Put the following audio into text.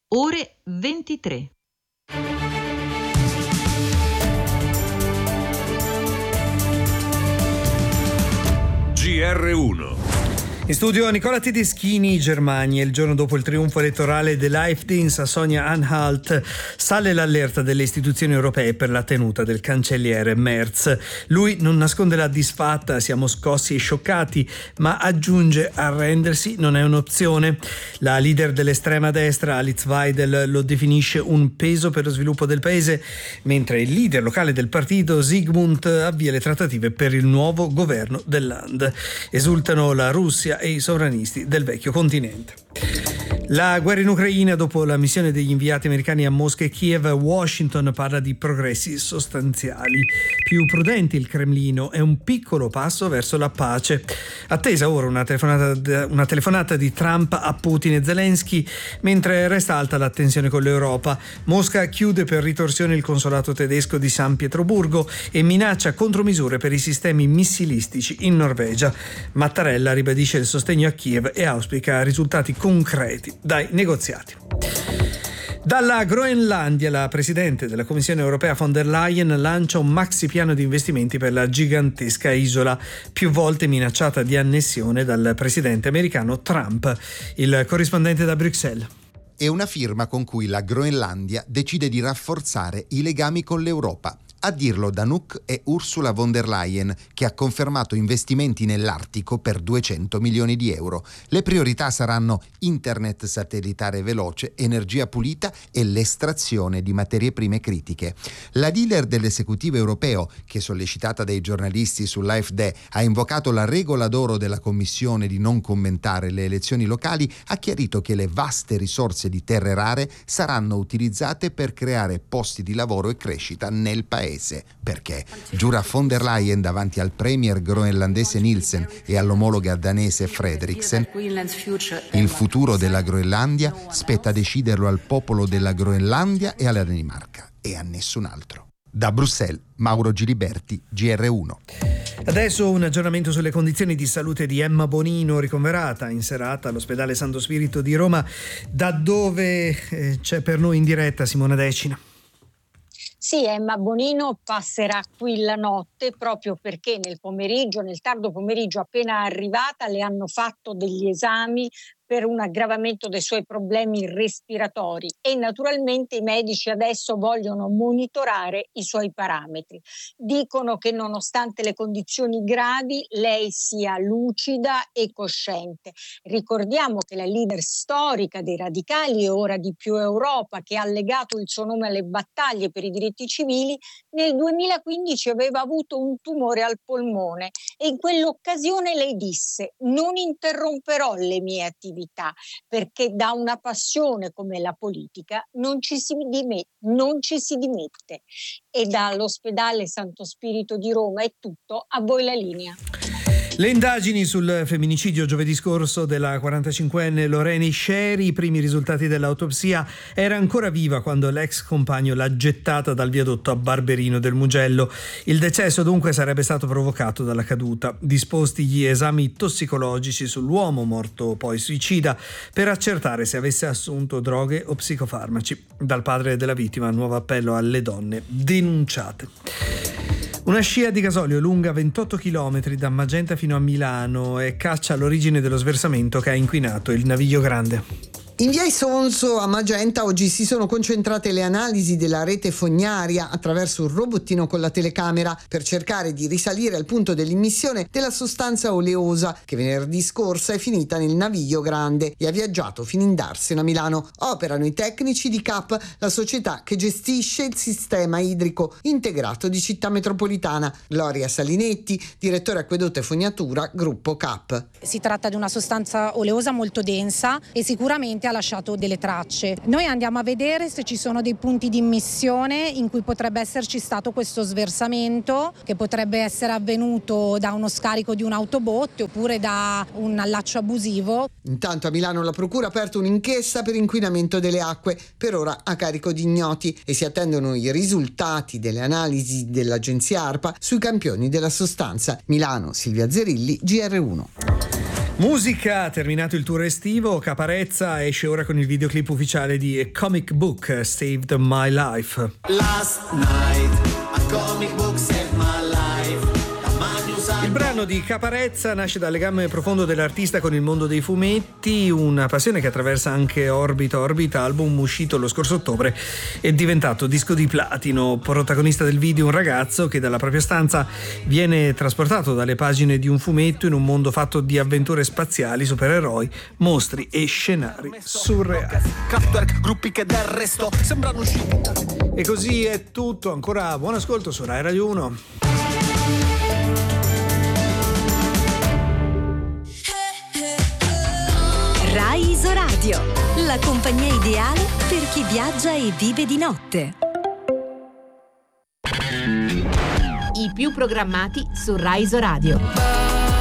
ore 23. GR1. In studio Nicola Tedeschini, Germania. Il giorno dopo il trionfo elettorale dell'AfD, Sassonia-Anhalt sale l'allerta delle istituzioni europee per la tenuta del cancelliere Merz. Lui non nasconde la disfatta: siamo scossi e scioccati, ma aggiunge: arrendersi non è un'opzione. La leader dell'estrema destra, Alice Weidel, lo definisce un peso per lo sviluppo del paese, mentre il leader locale del partito, Zygmunt, avvia le trattative per il nuovo governo del Land. Esultano la Russia e i sovranisti del vecchio continente. La guerra in Ucraina, dopo la missione degli inviati americani a Mosca e Kiev, Washington parla di progressi sostanziali. Più prudenti il Cremlino, è un piccolo passo verso la pace. Attesa ora una telefonata di Trump a Putin e Zelensky, mentre resta alta la tensione con l'Europa. Mosca chiude per ritorsione il consolato tedesco di San Pietroburgo e minaccia contromisure per i sistemi missilistici in Norvegia. Mattarella ribadisce il sostegno a Kiev e auspica risultati concreti dai negoziati. Dalla Groenlandia, la presidente della Commissione europea von der Leyen lancia un maxi piano di investimenti per la gigantesca isola, più volte minacciata di annessione dal presidente americano Trump. Il corrispondente da Bruxelles. È una firma con cui la Groenlandia decide di rafforzare i legami con l'Europa. A dirlo Danuk è Ursula von der Leyen, che ha confermato investimenti nell'Artico per 200 milioni di euro. Le priorità saranno internet satellitare veloce, energia pulita e l'estrazione di materie prime critiche. La leader dell'esecutivo europeo, che sollecitata dai giornalisti sull'AfD ha invocato la regola d'oro della Commissione di non commentare le elezioni locali, ha chiarito che le vaste risorse di terre rare saranno utilizzate per creare posti di lavoro e crescita nel paese. Perché, giura von der Leyen davanti al premier groenlandese Nielsen e all'omologa danese Frederiksen, il futuro della Groenlandia spetta deciderlo al popolo della Groenlandia e alla Danimarca e a nessun altro. Da Bruxelles, Mauro Giliberti, GR1. Adesso un aggiornamento sulle condizioni di salute di Emma Bonino, ricoverata in serata all'ospedale Santo Spirito di Roma, da dove c'è per noi in diretta Simona Decina. Sì, Emma Bonino passerà qui la notte proprio perché nel tardo pomeriggio appena arrivata le hanno fatto degli esami per un aggravamento dei suoi problemi respiratori e naturalmente i medici adesso vogliono monitorare i suoi parametri. Dicono che nonostante le condizioni gravi lei sia lucida e cosciente. Ricordiamo che la leader storica dei radicali e ora di Più Europa, che ha legato il suo nome alle battaglie per i diritti civili, nel 2015 aveva avuto un tumore al polmone e in quell'occasione lei disse: non interromperò le mie attività perché da una passione come la politica non ci si dimette. E dall'ospedale Santo Spirito di Roma è tutto, a voi la linea. Le indagini sul femminicidio giovedì scorso della 45enne Loreni Scieri, i primi risultati dell'autopsia: era ancora viva quando l'ex compagno l'ha gettata dal viadotto a Barberino del Mugello. Il decesso dunque sarebbe stato provocato dalla caduta. Disposti gli esami tossicologici sull'uomo, morto poi suicida, per accertare se avesse assunto droghe o psicofarmaci. Dal padre della vittima nuovo appello alle donne denunciate. Una scia di gasolio lunga 28 km da Magenta fino a Milano e caccia all'origine dello sversamento che ha inquinato il Naviglio Grande. In via Isonzo a Magenta oggi si sono concentrate le analisi della rete fognaria attraverso un robottino con la telecamera per cercare di risalire al punto dell'immissione della sostanza oleosa che venerdì scorsa è finita nel Naviglio Grande e ha viaggiato fino in Darseno a Milano. Operano i tecnici di CAP, la società che gestisce il sistema idrico integrato di Città Metropolitana. Gloria Salinetti, direttore acquedotto e fognatura, gruppo CAP. Si tratta di una sostanza oleosa molto densa e sicuramente ha lasciato delle tracce. Noi andiamo a vedere se ci sono dei punti di immissione in cui potrebbe esserci stato questo sversamento, che potrebbe essere avvenuto da uno scarico di un'autobotte oppure da un allaccio abusivo. Intanto a Milano la procura ha aperto un'inchiesta per inquinamento delle acque, per ora a carico di ignoti, e si attendono i risultati delle analisi dell'agenzia ARPA sui campioni della sostanza. Milano, Silvia Zerilli, GR1. Musica, terminato il tour estivo, Caparezza esce ora con il videoclip ufficiale di A Comic Book Saved My Life. Last night, a comic book saved my life. Il brano di Caparezza nasce dal legame profondo dell'artista con il mondo dei fumetti, una passione che attraversa anche Orbita, album uscito lo scorso ottobre è diventato disco di platino. Protagonista del video un ragazzo che dalla propria stanza viene trasportato dalle pagine di un fumetto in un mondo fatto di avventure spaziali, supereroi, mostri e scenari surreali. Kraftwerk, gruppi che del resto sembrano usciti. E così è tutto, ancora buon ascolto su Rai Radio 1. Rai Isoradio, la compagnia ideale per chi viaggia e vive di notte. I più programmati su Rai Isoradio.